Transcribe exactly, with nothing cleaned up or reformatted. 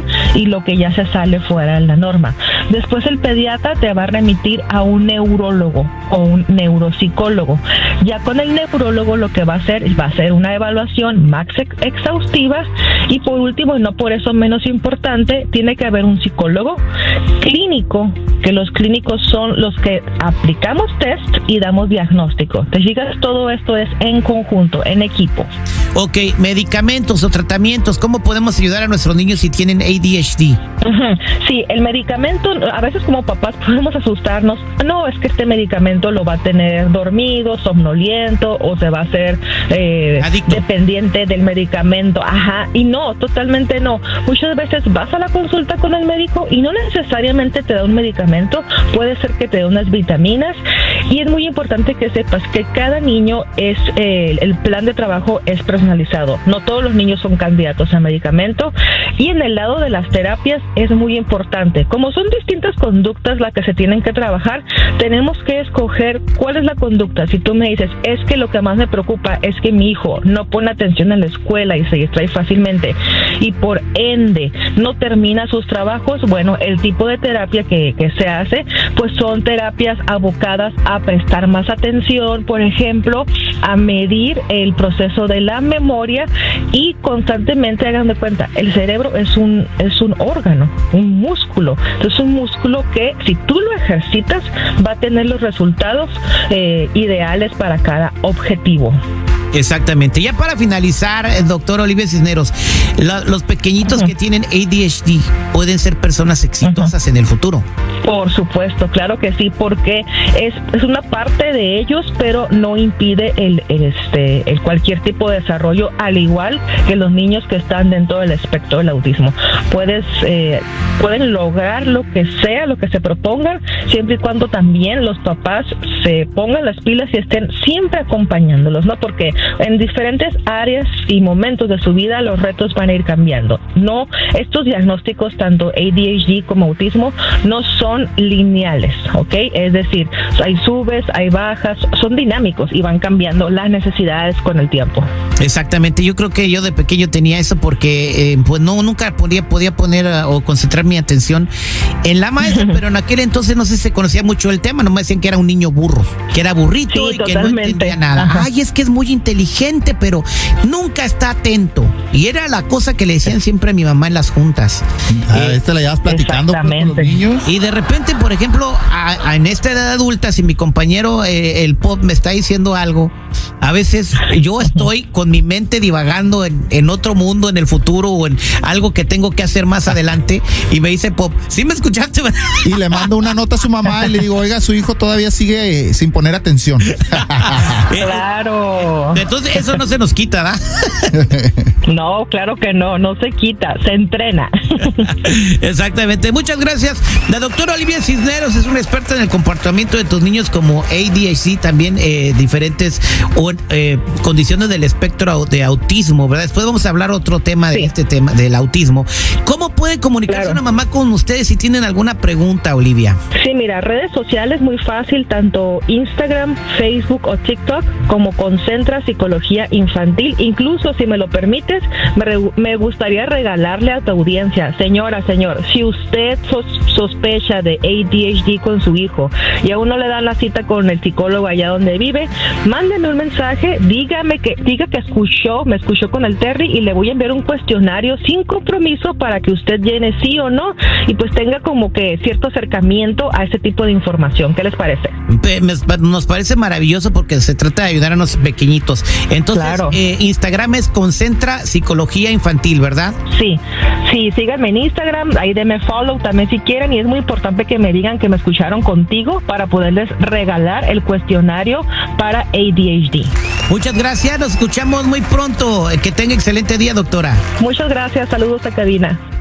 evaluación y lo que ya se sale fuera de la norma. Después el pediatra te va a remitir a un neurólogo o un neuropsicólogo. Ya con el neurólogo lo que va a hacer va a hacer una evaluación más ex exhaustiva y por último, y no por eso menos importante, tiene que haber un psicólogo clínico, que los clínicos son los que aplicamos test y damos diagnóstico. Te fijas, todo esto es en conjunto, en equipo. Ok, medicamentos o tratamientos, ¿cómo podemos ayudar a nuestros niños si tienen A D H D? Uh-huh. Sí, el medicamento, a veces como papás podemos asustarnos, no, es que este medicamento lo va a tener dormido, somnoliento o se va a hacer eh, dependiente del medicamento, ajá, y no, totalmente no. Muchas veces vas a la consulta con el médico y no necesariamente te da un medicamento, puede ser que te dé unas vitaminas y es muy importante que sepas que cada niño es, eh, el plan de trabajo es personalizado, no todos los niños son candidatos a medicamento y en el lado de las terapias es muy importante, como son distintas conductas las que se tienen que trabajar, tenemos que escoger cuál es la conducta. Si tú me dices, es que lo que más me preocupa es que mi hijo no pone atención en la escuela y se distrae fácilmente y por ende no termina sus trabajos, bueno, el tipo de terapia que, que se hace, pues son terapias abocadas a prestar más atención, por ejemplo, a medir el proceso de la memoria y constantemente, hagan de cuenta, el cerebro es un, es un órgano, un músculo, entonces un músculo que si tú lo ejercitas va a tener los resultados eh, ideales para cada objetivo. Exactamente. Ya para finalizar, doctor Olivia Cisneros, la, los pequeñitos uh-huh. que tienen A D H D pueden ser personas exitosas uh-huh. en el futuro. Por supuesto, claro que sí, porque es, es una parte de ellos, pero no impide el, el, este, el cualquier tipo de desarrollo, al igual que los niños que están dentro del espectro del autismo. Puedes, eh, pueden lograr lo que sea, lo que se propongan, siempre y cuando también los papás se pongan las pilas y estén siempre acompañándolos, ¿no? Porque en diferentes áreas y momentos de su vida los retos van a ir cambiando. No, estos diagnósticos, tanto A D H D como autismo, no son lineales, ¿ok? Es decir, hay subes, hay bajas, son dinámicos y van cambiando las necesidades con el tiempo. Exactamente, yo creo que yo de pequeño tenía eso porque eh, pues no, nunca podía, podía poner uh, o concentrar mi atención en la maestra, pero en aquel entonces no sé si se conocía mucho el tema, no me decían que era un niño burro, que era burrito sí, y totalmente. Que no entendía nada. Ajá. Ay, es que es muy inteligente, pero nunca está atento. Y era la cosa que le decían siempre a mi mamá en las juntas. Ah, eh, este la llevas platicando con los niños. Y de repente, por ejemplo, a, a en esta edad adulta, si mi compañero, eh, el pop, me está diciendo algo, a veces yo estoy con mi mente divagando en, en otro mundo, en el futuro, o en algo que tengo que hacer más adelante, y me dice pop, ¿sí me escuchaste? Y le mando una nota a su mamá y le digo, oiga, su hijo todavía sigue eh, sin poner atención. Claro. Entonces eso no se nos quita, ¿verdad? No, claro que no, no se quita, se entrena. Exactamente. Muchas gracias. La doctora Olivia Cisneros es una experta en el comportamiento de tus niños como A D H D, también eh, diferentes o, eh, condiciones del espectro de autismo, ¿verdad? Después vamos a hablar otro tema de sí. este tema del autismo. ¿Cómo puede comunicarse claro. una mamá con ustedes si tienen alguna pregunta, Olivia? Sí, mira, redes sociales muy fácil, tanto Instagram, Facebook o TikTok como Concentra Psicología Infantil. Incluso, si me lo permites, me, re, me gustaría regalarle a tu audiencia, señora, señor, si usted sos, sospecha de A D H D con su hijo y aún no le dan la cita con el psicólogo allá donde vive, mándeme un mensaje, dígame que diga que escuchó, me escuchó con el Terry y le voy a enviar un cuestionario sin compromiso para que usted llene sí o no y pues tenga como que cierto acercamiento a ese tipo de información. ¿Qué les parece? Nos parece maravilloso porque se trata de ayudar a los pequeñitos. Entonces, claro. eh, Instagram es Concentra Psicología Infantil, ¿verdad? Sí, sí, síganme en Instagram, ahí denme follow también si quieren, y es muy importante que me digan que me escucharon contigo para poderles regalar el cuestionario para A D H D. Muchas gracias, nos escuchamos muy pronto. Que tenga excelente día, doctora. Muchas gracias, saludos a cabina.